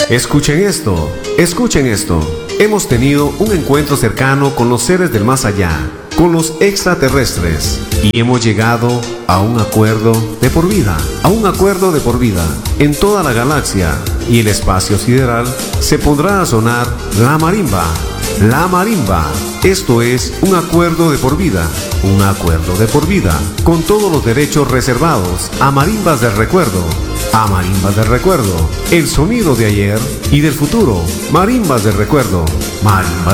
Escuchen esto. Hemos tenido un encuentro cercano con los seres del más allá, con los extraterrestres, y hemos llegado a un acuerdo de por vida, En toda la galaxia y el espacio sideral se pondrá a sonar la marimba. Esto es un acuerdo de por vida, con todos los derechos reservados a marimbas del recuerdo, el sonido de ayer y del futuro, marimbas del recuerdo.